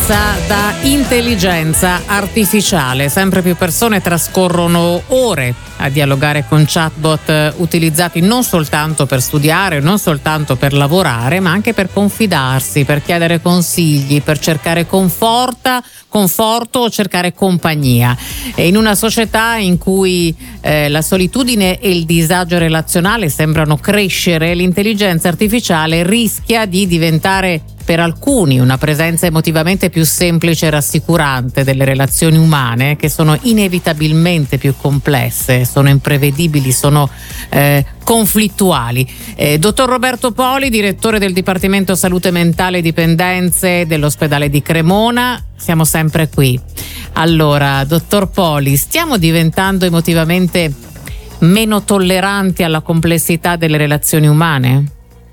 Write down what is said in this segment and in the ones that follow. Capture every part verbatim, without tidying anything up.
passa da intelligenza artificiale. Sempre più persone trascorrono ore a dialogare con chatbot utilizzati non soltanto per studiare, non soltanto per lavorare, ma anche per confidarsi, per chiedere consigli, per cercare conforta, conforto o cercare compagnia. E in una società in cui eh, la solitudine e il disagio relazionale sembrano crescere, l'intelligenza artificiale rischia di diventare per alcuni una presenza emotivamente più semplice e rassicurante delle relazioni umane, che sono inevitabilmente più complesse, sono imprevedibili, sono eh, conflittuali. Eh, dottor Roberto Poli, direttore del Dipartimento Salute Mentale e Dipendenze dell'ospedale di Cremona, siamo sempre qui. Allora, dottor Poli, stiamo diventando emotivamente meno tolleranti alla complessità delle relazioni umane?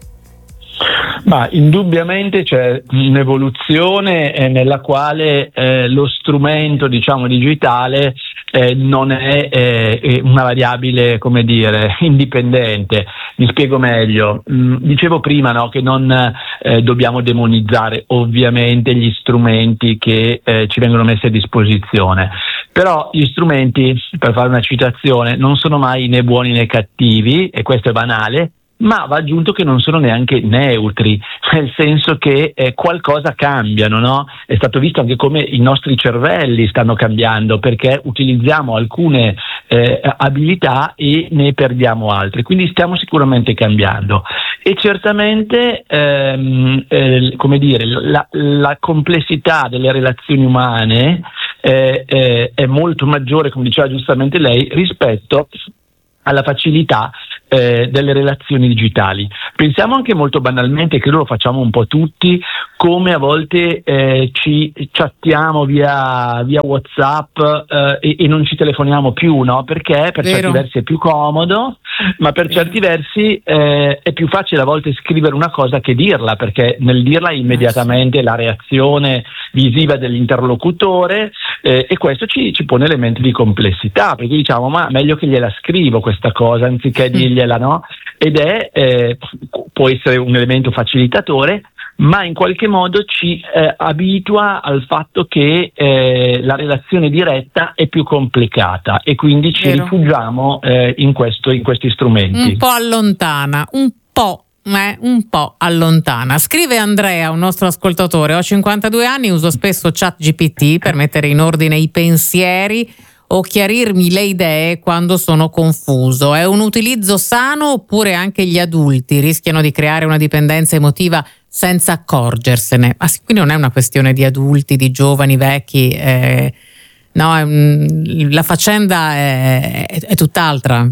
Ma indubbiamente c'è un'evoluzione eh, nella quale eh, lo strumento, diciamo, digitale eh, non è eh, una variabile, come dire, indipendente. Mi spiego meglio. Mm, dicevo prima, no, che non eh, dobbiamo demonizzare ovviamente gli strumenti che eh, ci vengono messi a disposizione. Però gli strumenti, per fare una citazione, non sono mai né buoni né cattivi, e questo è banale, ma va aggiunto che non sono neanche neutri, nel senso che eh, qualcosa cambiano, no? È stato visto anche come i nostri cervelli stanno cambiando, perché utilizziamo alcune eh, abilità e ne perdiamo altre, quindi stiamo sicuramente cambiando. E certamente ehm, eh, come dire, la, la complessità delle relazioni umane eh, eh, è molto maggiore, come diceva giustamente lei, rispetto alla facilità eh, delle relazioni digitali. Pensiamo anche molto banalmente, credo lo facciamo un po' tutti, come a volte eh, ci chattiamo via, via WhatsApp eh, e, e non ci telefoniamo più, no? Perché per Vero. certi versi è più comodo, ma per Vero. certi versi eh, è più facile a volte scrivere una cosa che dirla, perché nel dirla hai immediatamente la reazione visiva dell'interlocutore eh, e questo ci, ci pone elementi di complessità, perché diciamo ma meglio che gliela scrivo questa cosa anziché dirgliela, no? Ed è eh, può essere un elemento facilitatore, ma in qualche modo ci eh, abitua al fatto che eh, la relazione diretta è più complicata e quindi ci Vero. rifugiamo eh, in, questo, in questi strumenti. Un po' allontana, un po'. Eh, un po' allontana. Scrive Andrea, un nostro ascoltatore: ho cinquantadue anni, uso spesso ChatGPT per mettere in ordine i pensieri o chiarirmi le idee quando sono confuso. È un utilizzo sano oppure anche gli adulti rischiano di creare una dipendenza emotiva senza accorgersene? Ma qui non è una questione di adulti, di giovani, vecchi, eh, no, è, la faccenda è, è, è tutt'altra.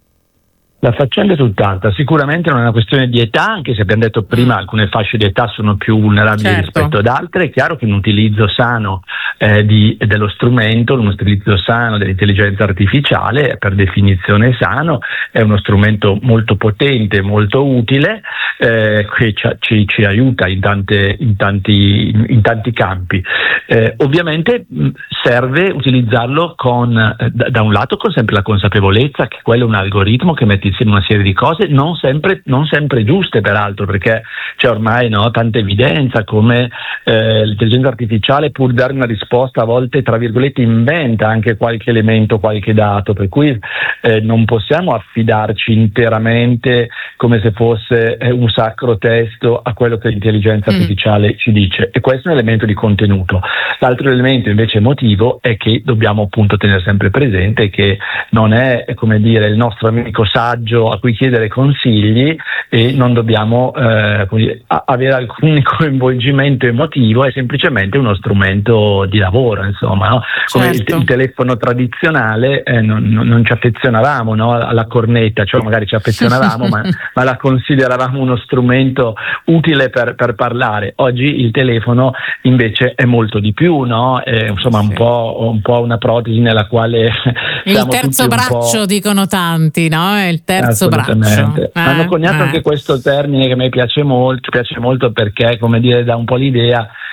La faccenda è tutt'altra, sicuramente non è una questione di età, anche se abbiamo detto prima alcune fasce di età sono più vulnerabili Certo. rispetto ad altre. È chiaro che un utilizzo sano eh, di, dello strumento, un utilizzo sano dell'intelligenza artificiale è per definizione sano, è uno strumento molto potente, molto utile, eh, che ci, ci, ci aiuta in, tante, in, tanti, in tanti campi. Eh, ovviamente mh, serve utilizzarlo con, eh, da, da un lato con sempre la consapevolezza che quello è un algoritmo che mette insieme una serie di cose non sempre, non sempre giuste, peraltro, perché c'è ormai, no, tanta evidenza come eh, l'intelligenza artificiale, pur dare una risposta, a volte tra virgolette inventa anche qualche elemento, qualche dato, per cui eh, non possiamo affidarci interamente come se fosse eh, un sacro testo a quello che l'intelligenza mm. artificiale ci dice, e questo è un elemento di contenuto. L'altro elemento invece emotivo è che dobbiamo appunto tenere sempre presente che non è, come dire, il nostro amico saggio a cui chiedere consigli, e non dobbiamo eh, come dire, avere alcun coinvolgimento emotivo, è semplicemente uno strumento di lavoro, insomma, no? Come Certo. il, il telefono tradizionale eh, non, non, non ci affezionavamo, no, alla cornetta, cioè magari ci affezionavamo ma, ma la consideravamo uno strumento utile per, per parlare. Oggi il telefono invece è molto di più, no? È, insomma Sì. un po', un po' una protesi nella quale il terzo braccio, dicono tanti, no? È il terzo braccio. Eh, Hanno coniato eh. anche questo termine che a me piace molto, piace molto perché, come dire, dà un po' l'idea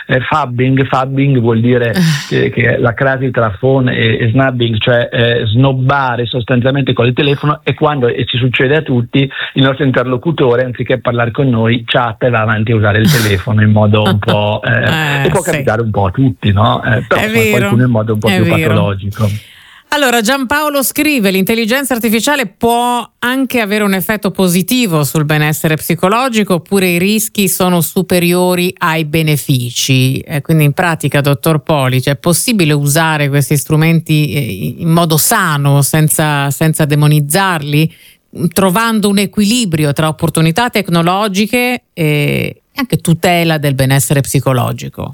eh, fabbing, fabbing vuol dire che, che la crasi tra phone e, e snubbing, cioè eh, snobbare sostanzialmente con il telefono, e quando e ci succede a tutti, il nostro interlocutore anziché parlare con noi chatta e va avanti a usare il telefono in modo un po' eh, eh, e può sì. capitare un po' a tutti, no? Eh, però È vero, qualcuno in modo un po' è più vero. patologico. Allora, Giampaolo scrive: l'intelligenza artificiale può anche avere un effetto positivo sul benessere psicologico, oppure i rischi sono superiori ai benefici? Eh, quindi in pratica, dottor Poli, cioè, è possibile usare questi strumenti in modo sano, senza, senza demonizzarli, trovando un equilibrio tra opportunità tecnologiche e anche tutela del benessere psicologico?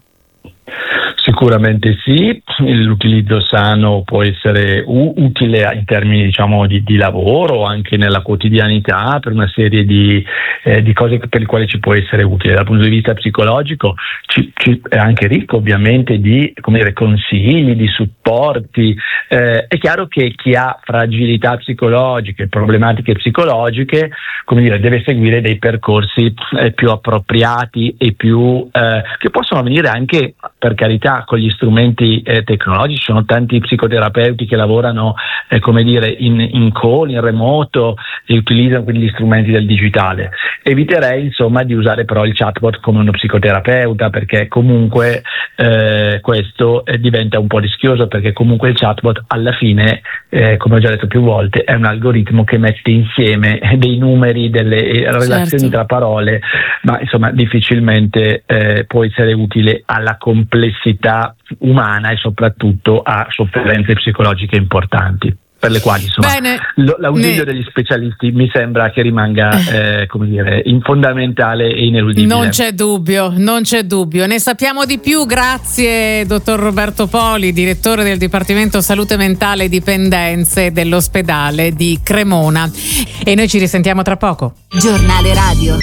Sicuramente sì, l'utilizzo sano può essere u- utile in termini, diciamo, di, di lavoro, anche nella quotidianità, per una serie di, eh, di cose per le quali ci può essere utile. Dal punto di vista psicologico ci, ci è anche ricco ovviamente di, come dire, consigli, di supporti. Eh, è chiaro che chi ha fragilità psicologiche, problematiche psicologiche, come dire, deve seguire dei percorsi eh, più appropriati e più eh, che possono venire anche, per carità, con gli strumenti eh, tecnologici. Ci sono tanti psicoterapeuti che lavorano eh, come dire in, in call, in remoto, e utilizzano quindi gli strumenti del digitale. Eviterei insomma di usare però il chatbot come uno psicoterapeuta, perché comunque eh, questo eh, diventa un po' rischioso, perché comunque il chatbot alla fine, eh, come ho già detto più volte, è un algoritmo che mette insieme dei numeri, delle eh, relazioni Certo. tra parole, ma insomma difficilmente eh, può essere utile alla complessità umana e soprattutto a sofferenze psicologiche importanti, per le quali insomma Bene, lo, l'ausilio ne... degli specialisti mi sembra che rimanga eh, come dire fondamentale e ineludibile. Non c'è dubbio, non c'è dubbio. Ne sappiamo di più grazie dottor Roberto Poli, direttore del Dipartimento Salute Mentale e Dipendenze dell'ospedale di Cremona, e noi ci risentiamo tra poco. Giornale radio.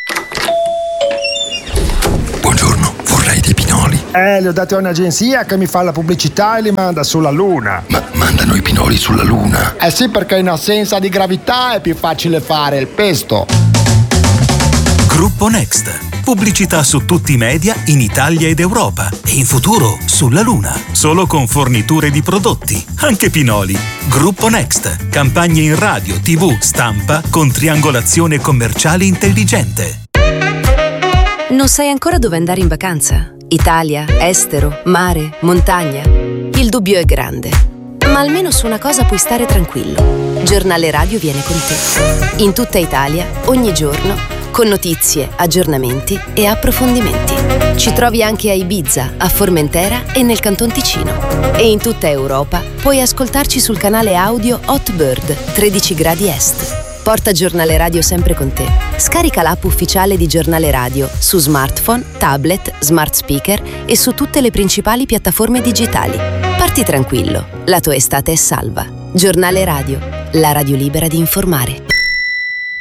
Buongiorno, vorrei dei pinoli. Eh, li ho dati a un'agenzia che mi fa la pubblicità e li manda sulla Luna. Ma mandano i pinoli sulla Luna? Eh sì, perché in assenza di gravità è più facile fare il pesto. Gruppo Next. Pubblicità su tutti i media in Italia ed Europa e in futuro sulla Luna. Solo con forniture di prodotti, anche pinoli. Gruppo Next. Campagne in radio, tivù, stampa con triangolazione commerciale intelligente. Non sai ancora dove andare in vacanza? Italia, estero, mare, montagna? Il dubbio è grande, ma almeno su una cosa puoi stare tranquillo. Giornale Radio viene con te. In tutta Italia, ogni giorno, con notizie, aggiornamenti e approfondimenti. Ci trovi anche a Ibiza, a Formentera e nel Canton Ticino. E in tutta Europa puoi ascoltarci sul canale audio Hotbird tredici gradi est. Porta Giornale Radio sempre con te. Scarica l'app ufficiale di Giornale Radio su smartphone, tablet, smart speaker e su tutte le principali piattaforme digitali. Parti tranquillo, la tua estate è salva. Giornale Radio, la radio libera di informare.